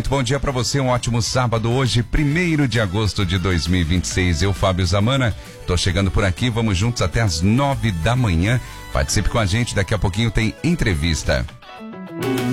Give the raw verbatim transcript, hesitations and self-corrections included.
Muito bom dia para você, um ótimo sábado hoje, primeiro de agosto de dois mil e vinte e seis. Eu, Fábio Zamana, tô chegando por aqui, vamos juntos até as nove da manhã. Participe com a gente, daqui a pouquinho tem entrevista.